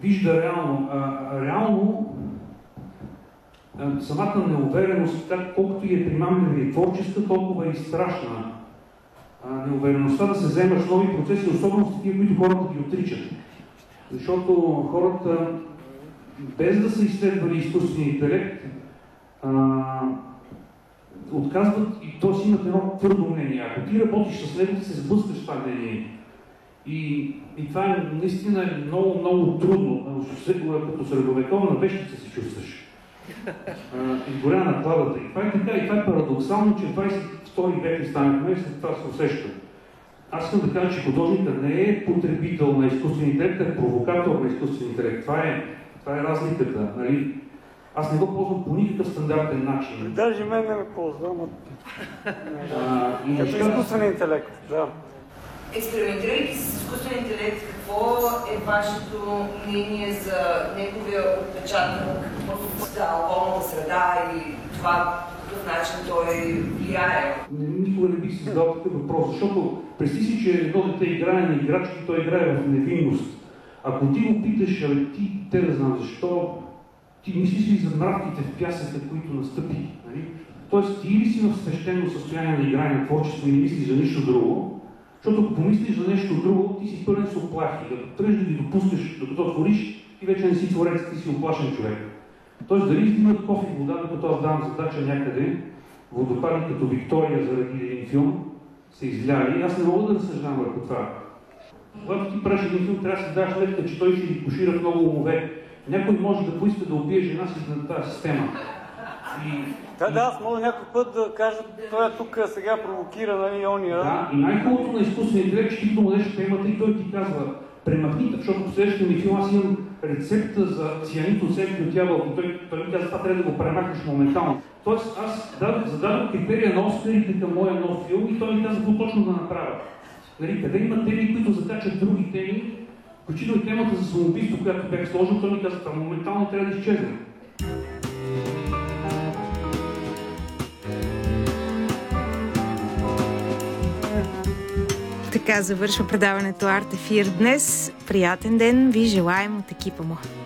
вижда реално самата неувереност, колкото и е примамлива и творческа, толкова и страшна. Неувереността да се вземаш нови процеси, особено с такива, които хората ги отричат. Защото хората, без да са изследвали изкуствения интелект, отказват и то си имат едно твърдо мнение. Ако ти работиш с него, ти се сблъскаш с това мнение. И това е наистина много, много трудно. Като средновековна вещица се чувстваш. Изгоря на кладата. И това е така, и това е парадоксално, че в 22 век станахме, след това се усеща. Аз искам да кажа, че художникът не е потребител на изкуствен интелект, а е провокатор на изкуствен интелект. Това е разликата. Нали? Аз не го ползвам по никакъв стандартен начин. Даже мен не ме ползвам. Изкуствен интелект, да. Експериментирайки с изкуствен интелект, какво е вашето мнение за неговия отпечатък в околната среда и това по какъв начин той влияе? Никога не бих си задал такъв въпрос, защото представи си, че едно дете играе на играчки, той играе в невинност. Ако ти го питаш, те да знам защо, ти мислиш ли за мравките в пясъка, които настъпи? Нали? Тоест, ти или си в свещено състояние на играе на творчество и не мислиш за нищо друго, защото ако помислиш за нещо друго, ти си пълен с оплахи. Като тръгнеш да ги допускаш, докато твориш, ти вече не си творец, ти си оплашен човек. Тоест, дали взимат кофе и вода, докато аз давам задача някъде, водопади като Виктория заради един филм, се изляли, аз не мога да разсъждавам върху това. Когато ти правиш един филм, трябва да си даш сметка, че той ще ги кошира в много умове. Някой може да поиска да убие жена си на тази система. Да, аз мога някой път да кажа, той е тук сега провокира, нали, ония. Да, и най-хубавото на изкуствения интелект, че ти му дадеш темата и той ти казва, премахни, защото в следващия ми филм аз имам рецепта за цианит от себе от ябълко. Той ми казва, това трябва да го премахнеш моментално. Тоест аз зададох критерия на Оскарите към моя нов филм и той ми казва, какво точно да направя. Нали, къде има теми, които закачат други теми, включително и темата за самоубийство, която бях сложил, той ми казва, това моментално трябва да изчезне. Така завършва предаването Арт Ефир днес. Приятен ден ви желаем от екипа му.